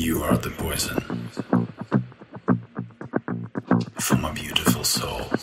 You are the poison for my beautiful soul.